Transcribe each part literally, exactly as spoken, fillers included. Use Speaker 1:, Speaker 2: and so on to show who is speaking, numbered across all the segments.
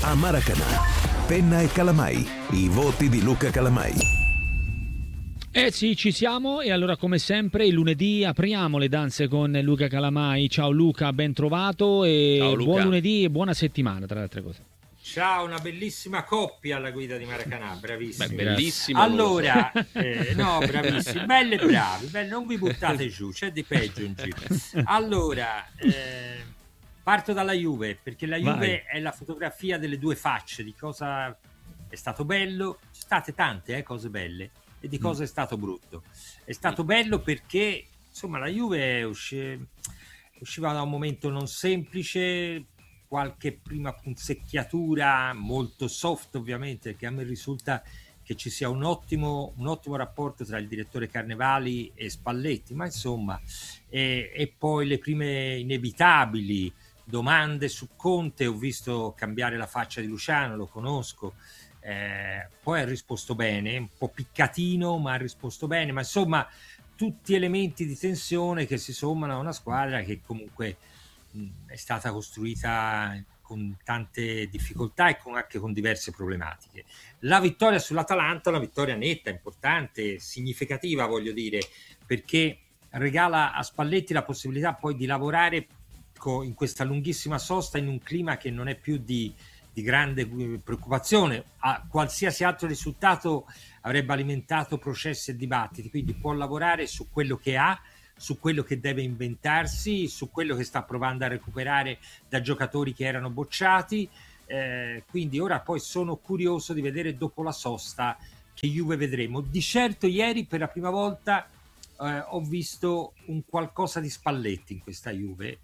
Speaker 1: a Maracanã. Penna e Calamai, i voti di Luca Calamai.
Speaker 2: Eh sì, ci siamo, e allora come sempre il lunedì apriamo le danze con Luca Calamai. Ciao Luca, ben trovato e
Speaker 3: Ciao, Luca.
Speaker 2: buon lunedì e buona settimana, tra le altre cose.
Speaker 4: Ciao, una bellissima coppia alla guida di Maracanã, bravissimi.
Speaker 3: Beh, bellissima.
Speaker 4: Allora, eh, no, bravissimi, belli e bravi, belli, non vi buttate giù, c'è di peggio in giro. Allora, eh, parto dalla Juve, perché la Juve
Speaker 2: Vai.
Speaker 4: è la fotografia delle due facce, di cosa è stato bello, ci sono state tante eh, cose belle, e di cosa è stato brutto. È stato bello perché, insomma, la Juve usci- usciva da un momento non semplice, qualche prima punzecchiatura molto soft ovviamente, che a me risulta che ci sia un ottimo, un ottimo rapporto tra il direttore Carnevali e Spalletti, ma insomma, e, e poi le prime inevitabili domande su Conte. Ho visto cambiare la faccia di Luciano, lo conosco, eh, poi ha risposto bene, un po' piccatino ma ha risposto bene, ma insomma tutti elementi di tensione che si sommano a una squadra che comunque è stata costruita con tante difficoltà e con, anche con diverse problematiche. La vittoria sull'Atalanta è una vittoria netta, importante, significativa, voglio dire, perché regala a Spalletti la possibilità poi di lavorare co- in questa lunghissima sosta in un clima che non è più di, di grande preoccupazione. A qualsiasi altro risultato avrebbe alimentato processi e dibattiti, quindi può lavorare su quello che ha, su quello che deve inventarsi, su quello che sta provando a recuperare da giocatori che erano bocciati, eh, quindi ora poi sono curioso di vedere dopo la sosta che Juve vedremo. Di certo ieri per la prima volta eh, ho visto un qualcosa di Spalletti in questa Juve,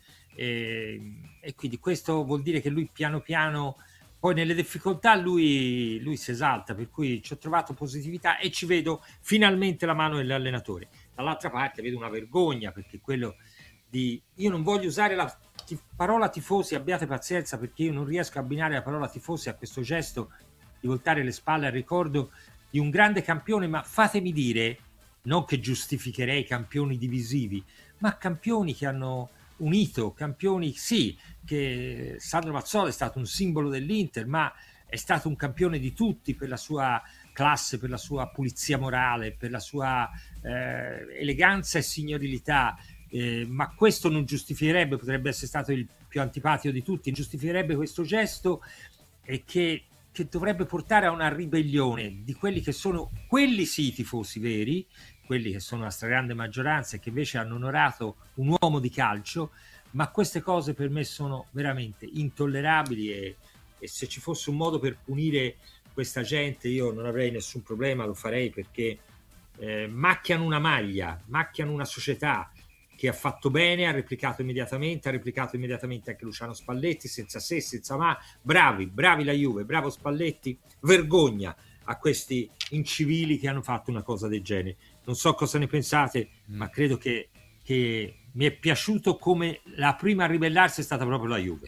Speaker 4: e, e quindi questo vuol dire che lui piano piano, poi nelle difficoltà lui, lui si esalta, per cui ci ho trovato positività e ci vedo finalmente la mano dell'allenatore. Dall'altra parte vedo una vergogna, perché quello di... Io non voglio usare la tif- parola tifosi, abbiate pazienza, perché io non riesco a abbinare la parola tifosi a questo gesto di voltare le spalle al ricordo di un grande campione, ma fatemi dire, non che giustificherei campioni divisivi, ma campioni che hanno unito, campioni sì, che Sandro Mazzola è stato un simbolo dell'Inter, ma è stato un campione di tutti per la sua classe, per la sua pulizia morale, per la sua eh, eleganza e signorilità, eh, ma questo non giustificherebbe, potrebbe essere stato il più antipatico di tutti, giustificherebbe questo gesto e che, che dovrebbe portare a una ribellione di quelli che sono, quelli sì, tifosi veri, quelli che sono la stragrande maggioranza e che invece hanno onorato un uomo di calcio, ma queste cose per me sono veramente intollerabili e, e se ci fosse un modo per punire questa gente io non avrei nessun problema, lo farei, perché eh, macchiano una maglia, macchiano una società che ha fatto bene, ha replicato immediatamente, ha replicato immediatamente anche Luciano Spalletti, senza se, senza ma, bravi, bravi la Juve, bravo Spalletti, vergogna a questi incivili che hanno fatto una cosa del genere. Non so cosa ne pensate, mm. ma credo che, che mi è piaciuto come la prima a ribellarsi è stata proprio la Juve.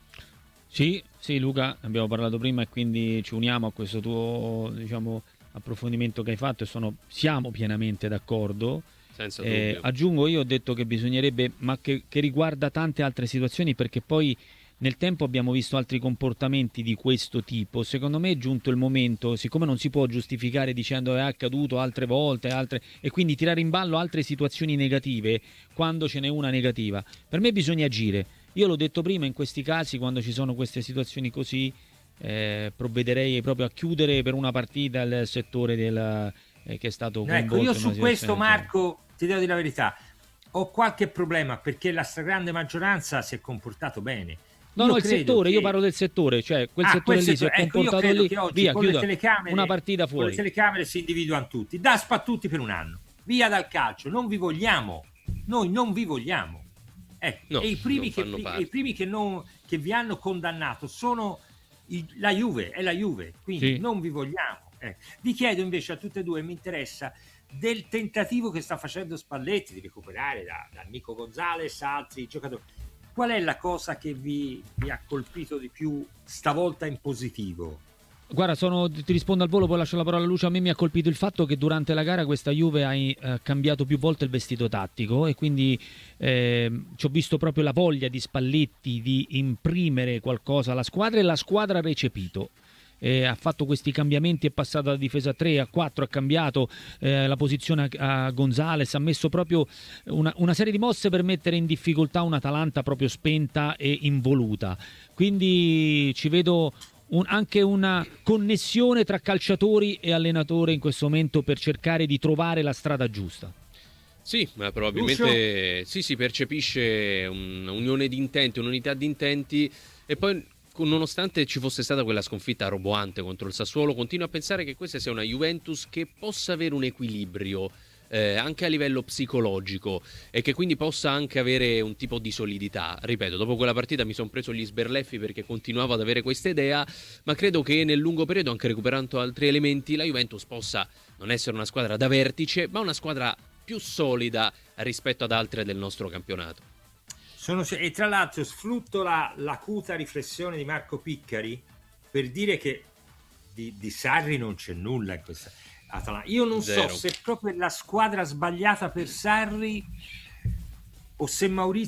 Speaker 2: Sì, sì Luca, abbiamo parlato prima e quindi ci uniamo a questo tuo, diciamo, approfondimento che hai fatto e sono, siamo pienamente d'accordo.
Speaker 3: Senza
Speaker 2: eh,
Speaker 3: dubbio.
Speaker 2: aggiungo, io ho detto che bisognerebbe, ma che, che riguarda tante altre situazioni, perché poi nel tempo abbiamo visto altri comportamenti di questo tipo. Secondo me è giunto il momento, siccome non si può giustificare dicendo è accaduto altre volte altre, e quindi tirare in ballo altre situazioni negative quando ce n'è una negativa, per me bisogna agire. Io l'ho detto prima, in questi casi, quando ci sono queste situazioni così, eh, provvederei proprio a chiudere per una partita il settore del, eh, che è stato coinvolto.
Speaker 4: Ecco, io
Speaker 2: in una
Speaker 4: su questo, Marco,
Speaker 2: genere.
Speaker 4: ti devo dire la verità, ho qualche problema perché la stragrande maggioranza si è comportato bene.
Speaker 2: No,
Speaker 4: io
Speaker 2: no, il settore,
Speaker 4: che...
Speaker 2: io parlo del settore, cioè quel
Speaker 4: ah,
Speaker 2: settore
Speaker 4: quel
Speaker 2: lì si è
Speaker 4: settore. Ecco,
Speaker 2: comportato
Speaker 4: io credo
Speaker 2: lì,
Speaker 4: che oggi
Speaker 2: via,
Speaker 4: con
Speaker 2: chiudo,
Speaker 4: le telecamere,
Speaker 2: una partita
Speaker 4: con
Speaker 2: fuori.
Speaker 4: le telecamere si individuano tutti, da spattuti per un anno, via dal calcio, non vi vogliamo, noi non vi vogliamo. Ecco,
Speaker 3: No,
Speaker 4: e i primi, che,
Speaker 3: parte.
Speaker 4: e i primi che, non, che vi hanno condannato sono i, la Juve, è la Juve, quindi
Speaker 2: sì.
Speaker 4: non vi vogliamo. Eh. Vi chiedo invece a tutte e due, mi interessa del tentativo che sta facendo Spalletti di recuperare da, da Nico Gonzalez, altri giocatori. Qual è la cosa che vi, vi ha colpito di più stavolta in positivo?
Speaker 2: Guarda, sono, ti rispondo al volo, poi lascio la parola a Lucio. A me mi ha colpito il fatto che durante la gara questa Juve ha eh, cambiato più volte il vestito tattico e quindi eh, ci ho visto proprio la voglia di Spalletti di imprimere qualcosa alla squadra e la squadra ha recepito. Eh, ha fatto questi cambiamenti, è passato da difesa a tre a quattro, ha cambiato eh, la posizione a, a Gonzales, ha messo proprio una, una serie di mosse per mettere in difficoltà un'Atalanta proprio spenta e involuta. Quindi ci vedo un, anche una connessione tra calciatori e allenatore in questo momento per cercare di trovare la strada giusta.
Speaker 3: Sì, ma probabilmente sì, si percepisce un'unione di intenti, un'unità di intenti e poi nonostante ci fosse stata quella sconfitta roboante contro il Sassuolo, continuo a pensare che questa sia una Juventus che possa avere un equilibrio eh, anche a livello psicologico e che quindi possa anche avere un tipo di solidità. Ripeto, dopo quella partita mi sono preso gli sberleffi perché continuavo ad avere questa idea, ma credo che nel lungo periodo, anche recuperando altri elementi, la Juventus possa non essere una squadra da vertice, ma una squadra più solida rispetto ad altre del nostro campionato.
Speaker 4: Sono, e tra l'altro sfrutto la, l'acuta riflessione di Marco Piccari per dire che di, di Sarri non c'è nulla in questa Atalanta. Io non Zero. so se proprio è la squadra sbagliata per Sarri o se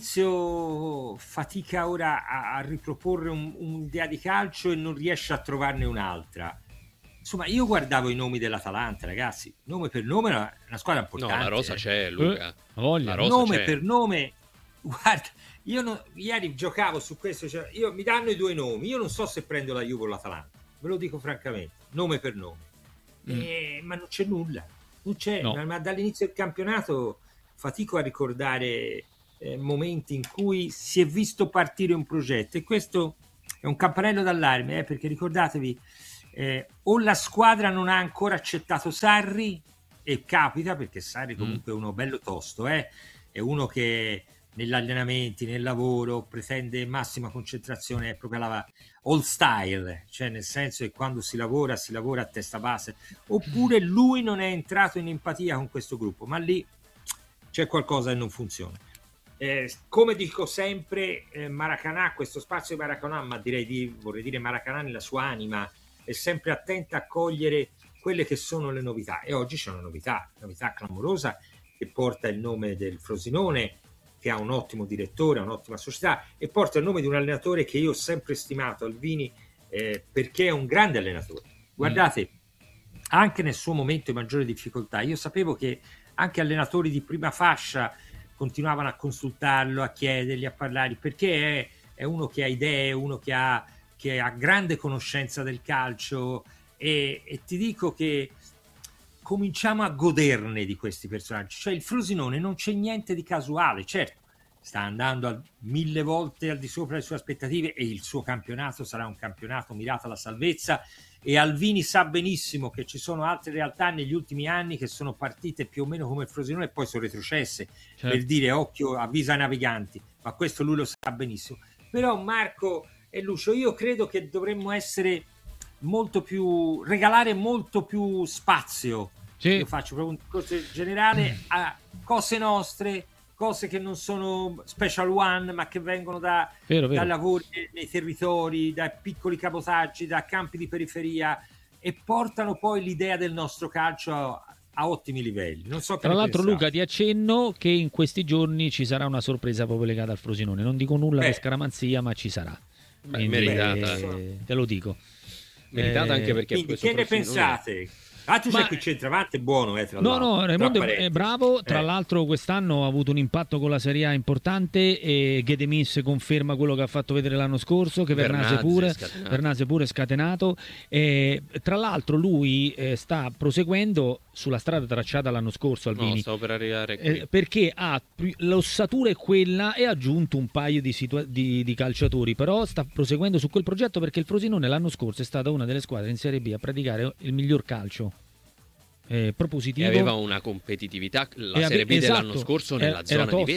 Speaker 4: Maurizio fatica ora a, a riproporre un, un'idea di calcio e non riesce a trovarne un'altra. Insomma, io guardavo i nomi dell'Atalanta, ragazzi, nome per nome, è una, una squadra importante.
Speaker 3: No, la rosa
Speaker 4: eh.
Speaker 3: c'è, Luca.
Speaker 2: Eh,
Speaker 3: la rosa
Speaker 4: nome
Speaker 3: c'è.
Speaker 4: per nome. Guarda, io non, ieri giocavo su questo, cioè, io, mi danno i due nomi, io non so se prendo la Juve o l'Atalanta, ve lo dico francamente, nome per nome, mm. eh, ma non c'è nulla, non c'è,
Speaker 2: no.
Speaker 4: ma, ma dall'inizio del campionato fatico a ricordare eh, momenti in cui si è visto partire un progetto e questo è un campanello d'allarme, eh, perché ricordatevi, eh, o la squadra non ha ancora accettato Sarri, e capita perché Sarri comunque mm. è uno bello tosto, eh, è uno che negli allenamenti, nel lavoro, pretende massima concentrazione, è proprio la all style, cioè nel senso che quando si lavora, si lavora a testa bassa, oppure lui non è entrato in empatia con questo gruppo, ma lì c'è qualcosa che non funziona. Eh, come dico sempre, eh, Maracanã, questo spazio di Maracanã, ma direi di, vorrei dire Maracanã nella sua anima, è sempre attenta a cogliere quelle che sono le novità, e oggi c'è una novità, una novità clamorosa che porta il nome del Frosinone, che ha un ottimo direttore, un'ottima società e porta il nome di un allenatore che io ho sempre stimato, Alvini, eh, perché è un grande allenatore. Guardate, mm. anche nel suo momento di maggiore difficoltà, io sapevo che anche allenatori di prima fascia continuavano a consultarlo, a chiedergli, a parlargli, perché è, è uno che ha idee, uno che ha, che ha grande conoscenza del calcio e, e ti dico che cominciamo a goderne di questi personaggi, cioè il Frosinone non c'è niente di casuale, certo sta andando a mille volte al di sopra delle sue aspettative e il suo campionato sarà un campionato mirato alla salvezza e Alvini sa benissimo che ci sono altre realtà negli ultimi anni che sono partite più o meno come il Frosinone e poi sono retrocesse, certo. Per dire occhio, avvisa i naviganti, ma questo lui lo sa benissimo. Però Marco e Lucio, io credo che dovremmo essere molto più, regalare molto più spazio, sì. Io faccio proprio un discorso generale a cose nostre, cose che non sono special one ma che vengono da, vero, vero. da lavori nei territori, da piccoli cabotaggi, da campi di periferia e portano poi l'idea del nostro calcio a, a ottimi livelli. Non so che
Speaker 2: Tra l'altro
Speaker 4: pensate.
Speaker 2: Luca ti accenno che in questi giorni ci sarà una sorpresa proprio legata al Frosinone, non dico nulla Beh. per scaramanzia ma ci sarà.
Speaker 3: Beh, quindi, meritata.
Speaker 2: Eh, te lo dico.
Speaker 3: Meritata eh, anche perché
Speaker 4: quindi che ne pensate? Ah, tu
Speaker 3: Ma...
Speaker 4: sei qui centravanti, è buono, eh, tra
Speaker 2: no,
Speaker 4: l'altro.
Speaker 2: no, Raimondo è bravo. Tra eh. l'altro, quest'anno ha avuto un impatto con la Serie A importante. E Ghedemis conferma quello che ha fatto vedere l'anno scorso. Che Vernazze pure, scatenato. Vernazze pure scatenato. E, tra l'altro, lui eh, sta proseguendo sulla strada tracciata l'anno scorso. Alvini,
Speaker 3: no, stavo per arrivare qui.
Speaker 2: Eh, perché ha l'ossatura è quella e ha aggiunto un paio di, situa- di, di calciatori. Però sta proseguendo su quel progetto perché il Frosinone l'anno scorso è stata una delle squadre in Serie B a praticare il miglior calcio. Eh, propositivo
Speaker 3: e aveva una competitivita la
Speaker 2: ave-
Speaker 3: Serie B
Speaker 2: esatto,
Speaker 3: dell'anno scorso nella
Speaker 2: era,
Speaker 3: zona
Speaker 2: era
Speaker 3: di vetta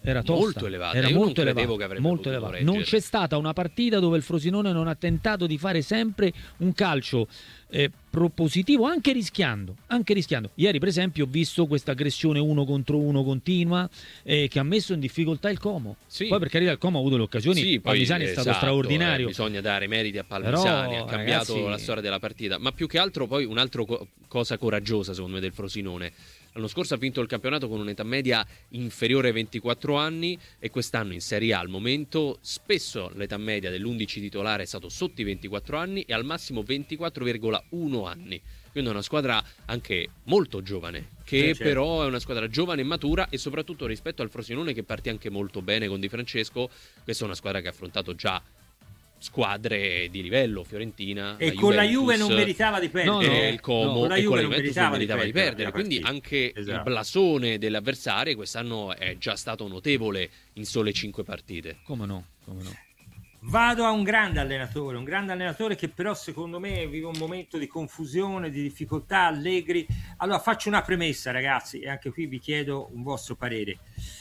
Speaker 2: era tosta,
Speaker 3: molto elevata.
Speaker 2: era
Speaker 3: Io
Speaker 2: molto
Speaker 3: non credevo
Speaker 2: elevata,
Speaker 3: che avrebbe
Speaker 2: molto
Speaker 3: potuto
Speaker 2: elevata.
Speaker 3: reggere.
Speaker 2: Non c'è stata una partita dove il Frosinone non ha tentato di fare sempre un calcio eh, propositivo, anche rischiando, anche rischiando. Ieri per esempio ho visto questa aggressione uno contro uno continua eh, che ha messo in difficoltà il Como.
Speaker 3: Sì.
Speaker 2: Poi per carità il Como ha avuto le occasioni,
Speaker 3: Sì, poi,
Speaker 2: Palmisani è stato
Speaker 3: esatto,
Speaker 2: straordinario.
Speaker 3: eh, bisogna dare meriti a Palmisani,
Speaker 2: Però,
Speaker 3: ha cambiato
Speaker 2: ragazzi,
Speaker 3: la storia della partita, ma più che altro poi un'altra co- cosa coraggiosa secondo me del Frosinone. L'anno scorso ha vinto il campionato con un'età media inferiore ai ventiquattro anni e quest'anno in Serie A al momento spesso l'età media dell'undici titolare è stato sotto i ventiquattro anni e al massimo ventiquattro virgola uno anni. Quindi è una squadra anche molto giovane, che
Speaker 4: sì, certo.
Speaker 3: però è una squadra giovane e matura, e soprattutto rispetto al Frosinone che partì anche molto bene con Di Francesco, questa è una squadra che ha affrontato già squadre di livello, Fiorentina,
Speaker 4: e
Speaker 3: la
Speaker 4: con la
Speaker 3: Juventus,
Speaker 4: Juve non meritava di perdere.
Speaker 2: No, no,
Speaker 3: e il Como,
Speaker 4: no, con la
Speaker 3: e con
Speaker 4: Juve
Speaker 3: la
Speaker 4: non
Speaker 3: Juventus non
Speaker 4: meritava,
Speaker 3: meritava di perdere,
Speaker 4: la
Speaker 3: quindi
Speaker 4: partita.
Speaker 3: anche
Speaker 4: Esatto.
Speaker 3: il blasone delle avversarie quest'anno è già stato notevole in sole cinque partite.
Speaker 2: Come no, come no.
Speaker 4: Vado a un grande allenatore, un grande allenatore che però secondo me vive un momento di confusione, di difficoltà. Allegri. Allora faccio una premessa, ragazzi, e anche qui vi chiedo un vostro parere.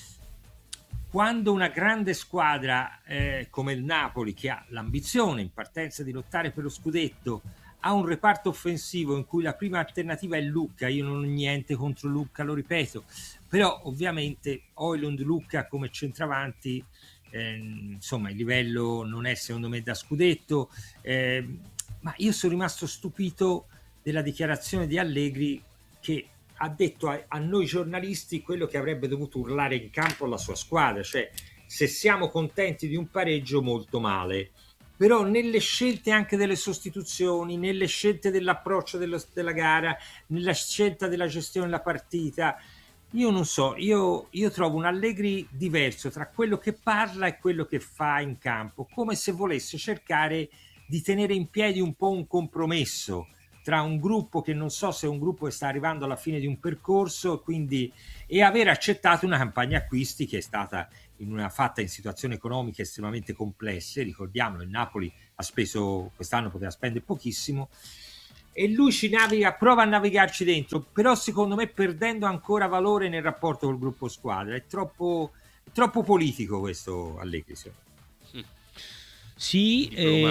Speaker 4: Quando una grande squadra eh, come il Napoli, che ha l'ambizione in partenza di lottare per lo scudetto, ha un reparto offensivo in cui la prima alternativa è Lucca, io non ho niente contro Lucca, lo ripeto, però ovviamente Højlund Lucca come centravanti, eh, insomma il livello non è secondo me da scudetto, eh, ma io sono rimasto stupito della dichiarazione di Allegri, che ha detto a, a noi giornalisti quello che avrebbe dovuto urlare in campo alla sua squadra, cioè se siamo contenti di un pareggio molto male, però nelle scelte anche delle sostituzioni, nelle scelte dell'approccio dello, della gara, nella scelta della gestione della partita, io non so, io, io trovo un Allegri diverso tra quello che parla e quello che fa in campo, come se volesse cercare di tenere in piedi un po' un compromesso tra un gruppo che non so se è un gruppo che sta arrivando alla fine di un percorso, quindi, e aver accettato una campagna acquisti che è stata in una, fatta in situazioni economiche estremamente complesse. Ricordiamolo, il Napoli ha speso, quest'anno poteva spendere pochissimo, e lui ci naviga, prova a navigarci dentro, però secondo me perdendo ancora valore nel rapporto col gruppo squadra. È troppo, è troppo politico questo Allegri.
Speaker 2: Sì,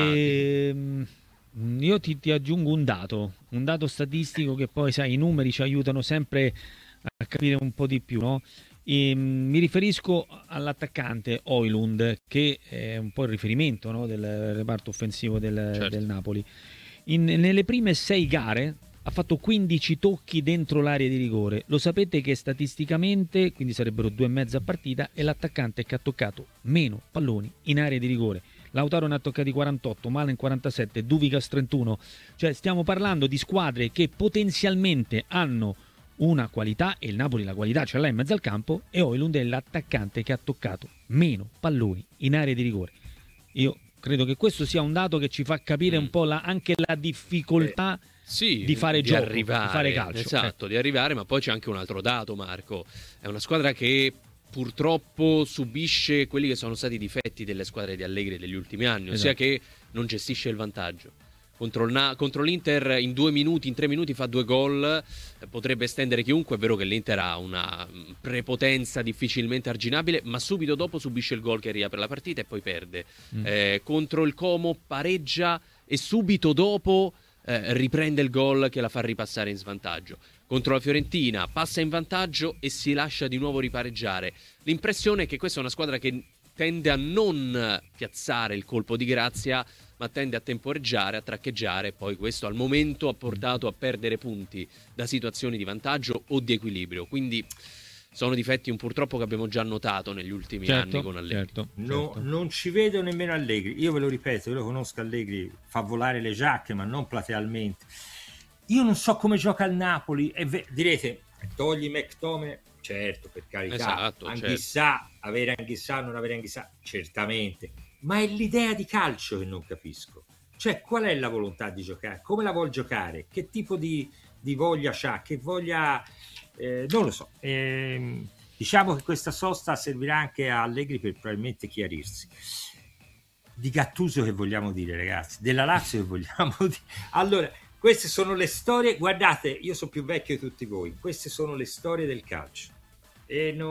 Speaker 2: ehm, io ti, ti aggiungo un dato, un dato statistico che poi, sai, i numeri ci aiutano sempre a capire un po' di più, no? E, mi riferisco all'attaccante Højlund, che è un po' il riferimento, no, del reparto offensivo del,
Speaker 3: certo.
Speaker 2: del Napoli. In, nelle prime sei gare ha fatto quindici tocchi dentro l'area di rigore. Lo sapete che statisticamente, quindi sarebbero due e mezza a partita, è l'attaccante che ha toccato meno palloni in area di rigore. Lautaro ne ha toccati quarantotto, Malen quarantasette, Duvikas trentuno. Cioè stiamo parlando di squadre che potenzialmente hanno una qualità, e il Napoli la qualità ce l'ha in mezzo al campo, e Højlund è l'attaccante che ha toccato meno palloni in area di rigore. Io credo che questo sia un dato che ci fa capire un po' la, anche la difficoltà eh, sì, di fare
Speaker 3: di
Speaker 2: gioco,
Speaker 3: arrivare,
Speaker 2: di fare calcio.
Speaker 3: Esatto,
Speaker 2: eh.
Speaker 3: di arrivare, ma poi c'è anche un altro dato, Marco. È una squadra che purtroppo subisce quelli che sono stati i difetti delle squadre di Allegri degli ultimi anni, ossia
Speaker 2: Esatto.
Speaker 3: che non gestisce il vantaggio. Contro, il Na- contro l'Inter in due minuti, in tre minuti fa due gol, eh, potrebbe stendere chiunque. È vero che l'Inter ha una prepotenza difficilmente arginabile, ma subito dopo subisce il gol che riapre la partita e poi perde. Mm. Eh, contro il Como pareggia e subito dopo eh, riprende il gol che la fa ripassare in svantaggio. Contro la Fiorentina passa in vantaggio e si lascia di nuovo ripareggiare. L'impressione è che questa è una squadra che tende a non piazzare il colpo di grazia, ma tende a temporeggiare, a traccheggiare, e poi questo al momento ha portato a perdere punti da situazioni di vantaggio o di equilibrio. Quindi sono difetti un purtroppo che abbiamo già notato negli ultimi
Speaker 2: certo,
Speaker 3: anni con Allegri.
Speaker 2: Certo,
Speaker 4: no,
Speaker 2: certo.
Speaker 4: Non ci vedo nemmeno Allegri. Io ve lo ripeto, io lo conosco Allegri, fa volare le giacche, ma non platealmente. Io non so come gioca il Napoli. E ve- direte, togli McTominay. Certo, per carità,
Speaker 3: esatto,
Speaker 4: Anghissà,
Speaker 3: certo.
Speaker 4: avere Anghissà, non avere Anghissà, certamente, ma è l'idea di calcio che non capisco. Cioè, qual è la volontà di giocare? Come la vuol giocare? Che tipo di, di voglia c'ha? Che voglia... Eh, non lo so. Eh, diciamo che questa sosta servirà anche a Allegri per probabilmente chiarirsi. Di Gattuso che vogliamo dire, ragazzi? Della Lazio che vogliamo dire? Allora... Queste sono le storie, guardate, io sono più vecchio di tutti voi, queste sono le storie del calcio. E, no,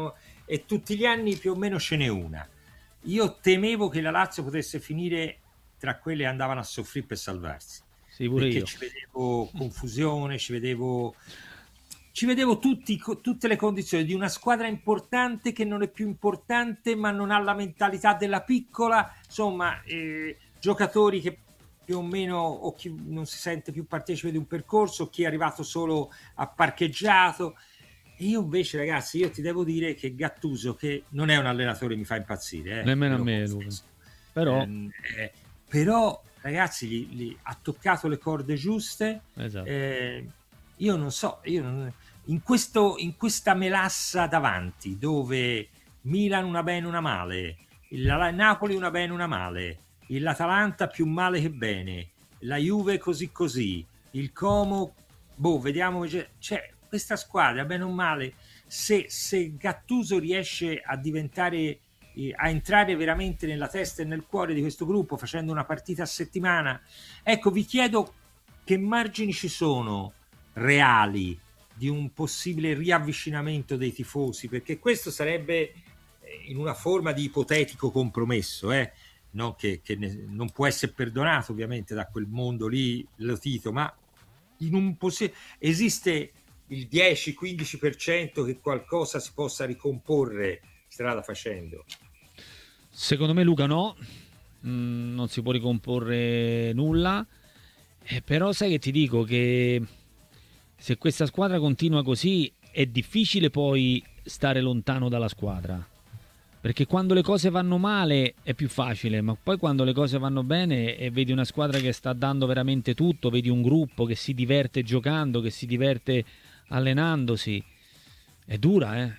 Speaker 4: e tutti gli anni più o meno ce n'è una. Io temevo che la Lazio potesse finire tra quelle che andavano a soffrire per salvarsi.
Speaker 2: Sì, pure
Speaker 4: perché
Speaker 2: io.
Speaker 4: ci vedevo confusione, ci vedevo, ci vedevo tutti, tutte le condizioni di una squadra importante che non è più importante, ma non ha la mentalità della piccola, insomma, eh, giocatori che più o meno o chi non si sente più partecipe di un percorso, chi è arrivato solo a parcheggiato. E io invece, ragazzi, io ti devo dire che Gattuso, che non è un allenatore che mi fa impazzire, eh,
Speaker 2: Nemmeno a
Speaker 4: lo
Speaker 2: me, Luca. Però,
Speaker 4: Ehm, eh, però ragazzi, gli, gli ha toccato le corde giuste.
Speaker 2: esatto.
Speaker 4: Eh, io non so, io non- in, questo, in questa melassa davanti, dove Milan una bene una male, il la- Napoli una bene una male, l'Atalanta più male che bene, la Juve così così, il Como, boh, vediamo, c'è, c'è questa squadra bene o male, se, se Gattuso riesce a diventare, eh, a entrare veramente nella testa e nel cuore di questo gruppo facendo una partita a settimana, ecco, vi chiedo che margini ci sono reali di un possibile riavvicinamento dei tifosi, perché questo sarebbe eh, in una forma di ipotetico compromesso, eh? Non che, che ne- non può essere perdonato ovviamente da quel mondo lì, lo Tito, ma in un possi- esiste il dieci-quindici per cento che qualcosa si possa ricomporre strada facendo.
Speaker 2: Secondo me, Luca, no. Mm, non si può ricomporre nulla. Eh, però sai che ti dico che se questa squadra continua così è difficile poi stare lontano dalla squadra. Perché quando le cose vanno male è più facile, ma poi quando le cose vanno bene e vedi una squadra che sta dando veramente tutto, vedi un gruppo che si diverte giocando, che si diverte allenandosi, è dura, eh?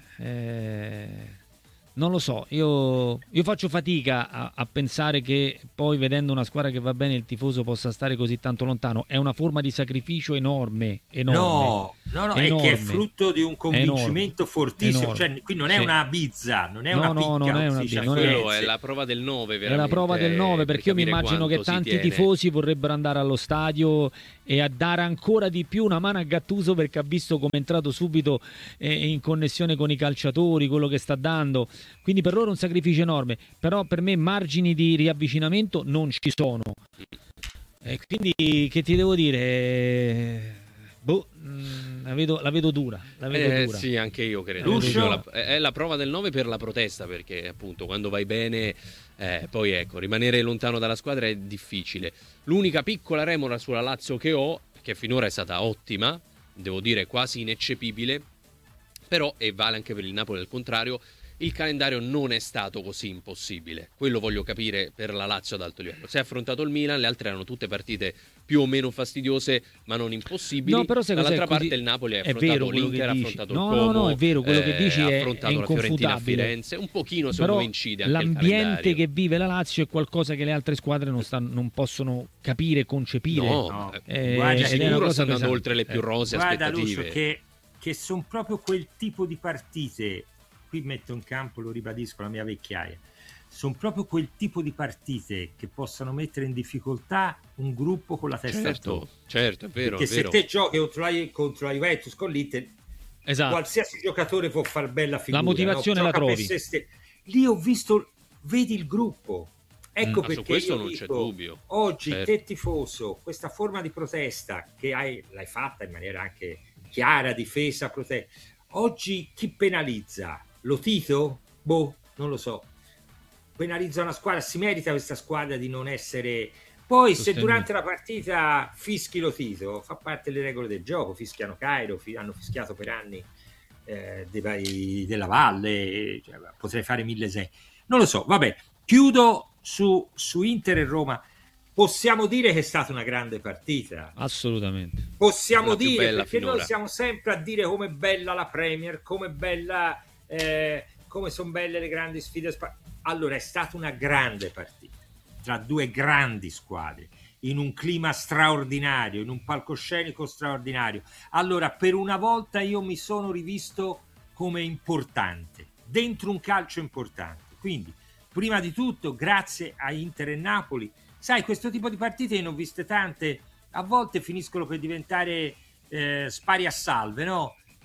Speaker 2: Eh, non lo so, io, io faccio fatica a, a pensare che poi vedendo una squadra che va bene il tifoso possa stare così tanto lontano. È una forma di sacrificio enorme, enorme.
Speaker 4: No, no, no, è
Speaker 2: enorme,
Speaker 4: che è frutto di un convincimento
Speaker 2: enorme,
Speaker 4: fortissimo.
Speaker 2: enorme.
Speaker 4: Cioè, qui non è
Speaker 2: Sì.
Speaker 4: una bizza, non è
Speaker 2: No,
Speaker 4: una
Speaker 2: no,
Speaker 4: picca,
Speaker 2: non è
Speaker 4: come
Speaker 2: una
Speaker 4: si dice a
Speaker 2: non è-
Speaker 3: Quello
Speaker 4: Firenze.
Speaker 3: è la prova del nove,
Speaker 2: È
Speaker 3: veramente.
Speaker 2: la prova del nove, perché io mi
Speaker 3: capire
Speaker 2: immagino che
Speaker 3: quanto si
Speaker 2: tanti
Speaker 3: tiene.
Speaker 2: tifosi vorrebbero andare allo stadio e a dare ancora di più una mano a Gattuso, perché ha visto come è entrato subito eh, in connessione con i calciatori, quello che sta dando. Quindi per loro è un sacrificio enorme, però per me margini di riavvicinamento non ci sono. E quindi che ti devo dire? Boh, mh, la vedo, la vedo dura. La vedo
Speaker 3: Eh,
Speaker 2: dura.
Speaker 3: sì, anche io credo.
Speaker 4: Lucio?
Speaker 3: Io la- è la prova del nove per la protesta, perché appunto quando vai bene, eh, poi ecco, rimanere lontano dalla squadra è difficile. L'unica piccola remora sulla Lazio che ho, che finora è stata ottima, devo dire quasi ineccepibile, però, e vale anche per il Napoli al contrario, il calendario non è stato così impossibile. Quello voglio capire per la Lazio ad alto livello. Si è affrontato il Milan, le altre erano tutte partite più o meno fastidiose, ma non impossibili.
Speaker 2: No, però sai cos'è?
Speaker 3: Dall'altra
Speaker 2: Così-
Speaker 3: parte il Napoli ha
Speaker 2: è
Speaker 3: affrontato
Speaker 2: vero quello che
Speaker 3: l'Inter, ha
Speaker 2: dici.
Speaker 3: affrontato
Speaker 2: No,
Speaker 3: il Como,
Speaker 2: no, no, è vero, quello che dici
Speaker 3: ha
Speaker 2: è-
Speaker 3: affrontato
Speaker 2: è
Speaker 3: la Fiorentina a
Speaker 2: inconfutabile.
Speaker 3: Firenze. Un pochino secondo
Speaker 2: Però
Speaker 3: me incide anche il
Speaker 2: l'ambiente
Speaker 3: calendario.
Speaker 2: che vive la Lazio è qualcosa che le altre squadre non, stanno, non possono capire, concepire.
Speaker 3: No,
Speaker 4: No.
Speaker 3: eh,
Speaker 2: Eh,
Speaker 4: Guarda,
Speaker 2: ed è una
Speaker 3: sicuro
Speaker 2: cosa
Speaker 3: sta andando
Speaker 2: pesante.
Speaker 3: oltre le più
Speaker 2: Eh.
Speaker 3: rose
Speaker 4: Guarda,
Speaker 3: aspettative.
Speaker 4: Lucio, che, che sono proprio quel tipo di partite, qui metto in campo, lo ribadisco, la mia vecchiaia, sono proprio quel tipo di partite che possono mettere in difficoltà un gruppo con la testa
Speaker 3: Certo,
Speaker 4: alta.
Speaker 3: certo, è vero,
Speaker 4: Perché
Speaker 3: è vero.
Speaker 4: se te giochi contro la, contro la Juventus con l'Inter,
Speaker 2: Esatto.
Speaker 4: qualsiasi giocatore può far bella figura,
Speaker 2: motivazione
Speaker 4: no?
Speaker 2: la
Speaker 4: Gioca per
Speaker 2: trovi.
Speaker 4: se ste- Lì ho visto, vedi il gruppo. Ecco
Speaker 3: Ma su
Speaker 4: perché
Speaker 3: questo
Speaker 4: io
Speaker 3: non c'è
Speaker 4: dico,
Speaker 3: dubbio.
Speaker 4: oggi
Speaker 3: Certo.
Speaker 4: te tifoso, questa forma di protesta che hai, l'hai fatta in maniera anche chiara, difesa, protesta. Oggi chi penalizza? Lo Tito? Boh, non lo so. Penalizza una squadra, si merita questa squadra di non essere... Poi se
Speaker 2: Sostenuto.
Speaker 4: durante la partita fischi lo Tito, fa parte delle regole del gioco, fischiano Cairo, fi- hanno fischiato per anni eh, dei vari- della Valle, cioè, potrei fare mille sei. Non lo so, vabbè, chiudo su, su Inter e Roma. Possiamo dire che è stata una grande partita.
Speaker 2: Assolutamente.
Speaker 4: Possiamo
Speaker 3: La più
Speaker 4: dire,
Speaker 3: bella
Speaker 4: perché
Speaker 3: finora.
Speaker 4: noi siamo sempre a dire come è bella la Premier, come è bella, eh, come sono belle le grandi sfide. spa- Allora, è stata una grande partita tra due grandi squadre, in un clima straordinario, in un palcoscenico straordinario. Allora, per una volta io mi sono rivisto come importante, dentro un calcio importante. Quindi, prima di tutto, grazie a Inter e Napoli. Sai, questo tipo di partite io ne ho viste tante, a volte finiscono per diventare eh, spari a salve, no?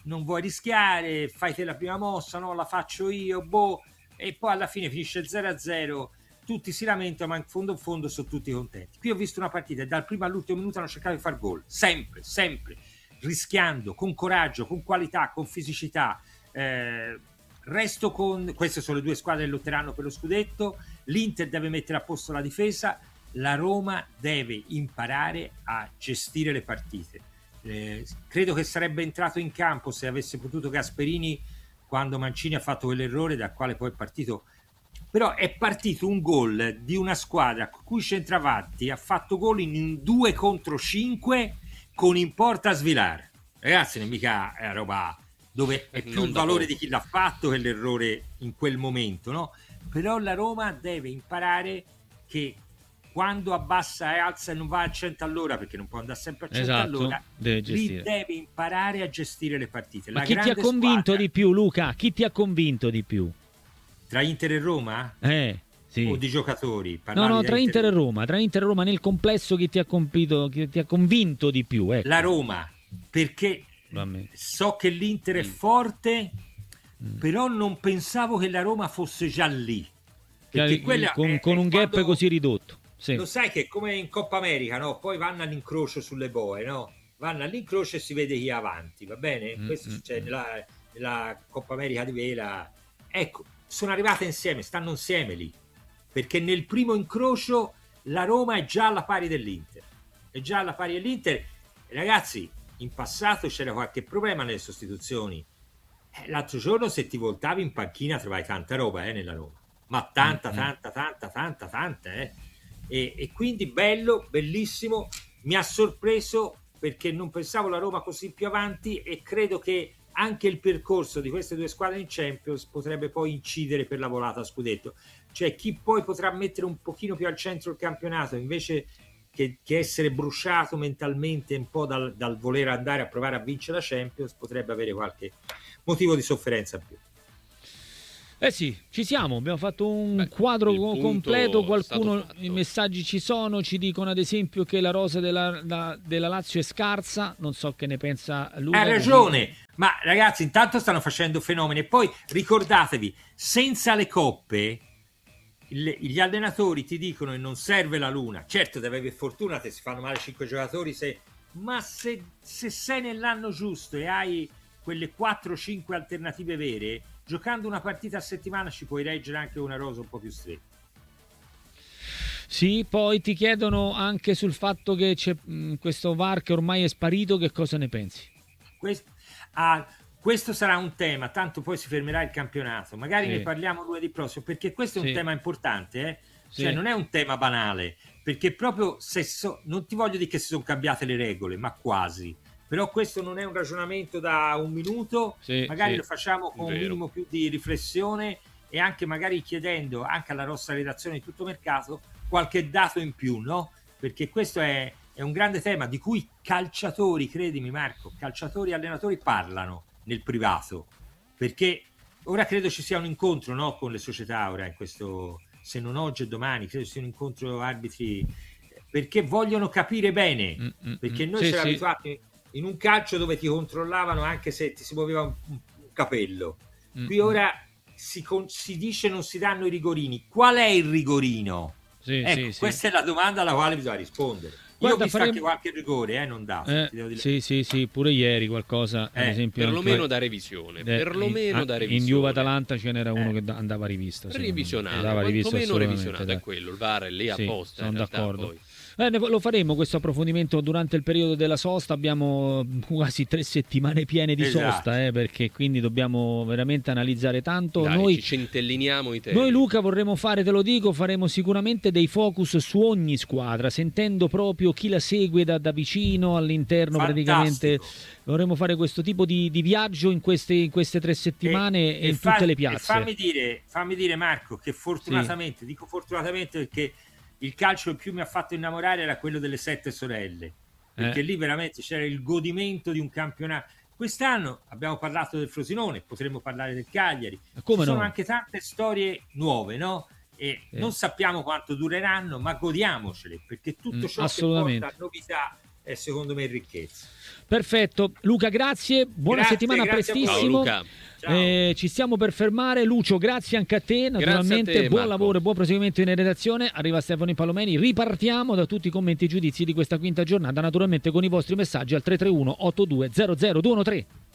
Speaker 4: non vuoi rischiare, fai te la prima mossa, no, la faccio io, boh, e poi alla fine finisce il zero a zero, tutti si lamentano, ma in fondo in fondo sono tutti contenti. Qui ho visto una partita e dal primo all'ultimo minuto hanno cercato di far gol, sempre, sempre, rischiando, con coraggio, con qualità, con fisicità. Eh, resto con, queste sono le due squadre che lotteranno per lo scudetto. L'Inter deve mettere a posto la difesa, la Roma deve imparare a gestire le partite. Eh, credo che sarebbe entrato in campo, se avesse potuto, Gasperini quando Mancini ha fatto quell'errore dal quale poi è partito. Però è partito un gol di una squadra con cui Centravanti ha fatto gol in un due contro cinque con in porta Svilar. Ragazzi, non mica è roba dove è più il valore di chi l'ha fatto che l'errore in quel momento, no? Però la Roma deve imparare che quando abbassa e alza e non va a cento all'ora, perché non può andare sempre a cento
Speaker 2: esatto,
Speaker 4: all'ora,
Speaker 2: deve
Speaker 4: lì deve imparare a gestire le partite.
Speaker 2: Ma
Speaker 4: la
Speaker 2: chi ti ha convinto
Speaker 4: squadra,
Speaker 2: di più, Luca? Chi ti ha convinto di più?
Speaker 4: Tra Inter e Roma?
Speaker 2: Eh, sì.
Speaker 4: O di giocatori?
Speaker 2: No, no, tra Inter e Roma. Tra Inter e Roma nel complesso chi ti ha, compito, chi ti ha convinto di più? Ecco.
Speaker 4: La Roma, perché so che l'Inter è forte, mm. però non pensavo che la Roma fosse già lì. Perché quella
Speaker 2: con,
Speaker 4: è,
Speaker 2: con
Speaker 4: è
Speaker 2: un gap
Speaker 4: quando,
Speaker 2: così ridotto. Sì.
Speaker 4: Lo sai che come in Coppa America, no? Poi vanno all'incrocio sulle boe, no? Vanno all'incrocio e si vede chi è avanti, va bene? Mm, Questo mm, succede mm. Nella, nella Coppa America di Vela. Ecco, sono arrivate insieme, stanno insieme lì. Perché nel primo incrocio la Roma è già alla pari dell'Inter. È già alla pari dell'Inter. Ragazzi, in passato c'era qualche problema nelle sostituzioni. Eh, l'altro giorno se ti voltavi in panchina trovavi tanta roba eh, nella Roma. Ma tanta, mm-hmm. tanta, tanta, tanta, tanta, eh. E, e quindi bello, bellissimo, mi ha sorpreso perché non pensavo la Roma così più avanti e credo che anche il percorso di queste due squadre in Champions potrebbe poi incidere per la volata a scudetto, cioè chi poi potrà mettere un pochino più al centro il campionato invece che, che essere bruciato mentalmente un po' dal, dal voler andare a provare a vincere la Champions potrebbe avere qualche motivo di sofferenza in più.
Speaker 2: Eh sì, ci siamo, abbiamo fatto un Beh, quadro completo, qualcuno, i messaggi ci sono, ci dicono ad esempio che la rosa della, da, della Lazio è scarsa, non so che ne pensa Luca.
Speaker 4: Ha ragione, così. Ma ragazzi intanto stanno facendo fenomeni e poi ricordatevi, senza le coppe il, gli allenatori ti dicono che non serve la luna, certo deve avere fortuna se si fanno male cinque giocatori, se, ma se, se sei nell'anno giusto e hai quelle quattro cinque alternative vere, giocando una partita a settimana ci puoi reggere anche una rosa un po' più stretta.
Speaker 2: Sì, poi ti chiedono anche sul fatto che c'è mh, questo V A R che ormai è sparito, che cosa ne pensi?
Speaker 4: Questo, ah, questo sarà un tema, tanto poi si fermerà il campionato, magari sì. ne parliamo lunedì prossimo, perché questo è un sì. tema importante, eh? Cioè sì. non è un tema banale, perché proprio se so, non ti voglio dire che si sono cambiate le regole, ma quasi. Però questo non è un ragionamento da un minuto, sì, magari sì, lo facciamo con un minimo più di riflessione e anche magari chiedendo anche alla nostra redazione di Tutto Mercato qualche dato in più, no? Perché questo è, è un grande tema di cui calciatori, credimi Marco, calciatori e allenatori parlano nel privato, perché ora credo ci sia un incontro, no, con le società ora in questo, se non oggi e domani, credo sia un incontro arbitri, perché vogliono capire bene, mm, perché noi sì, siamo sì. abituati in un calcio dove ti controllavano anche se ti si muoveva un, un capello. Mm-hmm. Qui ora si, con, si dice non si danno i rigorini. Qual è il rigorino? Sì, ecco, sì, questa sì. è la domanda alla quale bisogna rispondere. Guarda, io ho visto faremo... anche qualche rigore, eh, non dato.
Speaker 2: Eh, ti devo dire. Sì, sì, sì, pure ieri qualcosa, eh, ad esempio.
Speaker 3: Perlomeno
Speaker 2: anche...
Speaker 3: da revisione.
Speaker 2: Eh,
Speaker 3: perlomeno
Speaker 2: in,
Speaker 3: da revisione.
Speaker 2: In Juve Atalanta ce n'era uno eh. che andava rivista.
Speaker 3: Revisionato, quantomeno revisionato, è quello. Il V A R è lì
Speaker 2: sì,
Speaker 3: apposta.
Speaker 2: Sono d'accordo. Poi. Eh, lo faremo questo approfondimento durante il periodo della sosta, abbiamo quasi tre settimane piene di esatto. sosta, eh, perché quindi dobbiamo veramente analizzare tanto.
Speaker 3: Dai,
Speaker 2: noi
Speaker 3: ci centelliniamo i temi.
Speaker 2: Noi Luca vorremmo fare, te lo dico, faremo sicuramente dei focus su ogni squadra, sentendo proprio chi la segue da, da vicino all'interno. Fantastico. Praticamente vorremmo fare questo tipo di, di viaggio in queste, in queste tre settimane e, e in fa, tutte le piazze.
Speaker 4: Fammi dire, fammi dire Marco che fortunatamente, sì. dico fortunatamente perché il calcio che più mi ha fatto innamorare era quello delle sette sorelle, perché eh. lì veramente c'era il godimento di un campionato. Quest'anno abbiamo parlato del Frosinone, potremmo parlare del Cagliari,
Speaker 2: come
Speaker 4: ci
Speaker 2: no?
Speaker 4: sono anche tante storie nuove, no? E eh. non sappiamo quanto dureranno, ma godiamocele, perché tutto ciò mm, che porta a novità è secondo me ricchezza.
Speaker 2: Perfetto, Luca, grazie, buona
Speaker 4: Grazie,
Speaker 2: settimana, a
Speaker 4: grazie a voi.
Speaker 2: prestissimo.
Speaker 3: Ciao, Luca.
Speaker 2: Eh, ci stiamo per fermare. Lucio, grazie anche a te, naturalmente.
Speaker 3: Grazie a te,
Speaker 2: buon
Speaker 3: Marco.
Speaker 2: lavoro e buon proseguimento in redazione. Arriva Stefano Palomeni. Ripartiamo da tutti i commenti e giudizi di questa quinta giornata, naturalmente con i vostri messaggi al tre tre uno otto due zero zero due uno tre.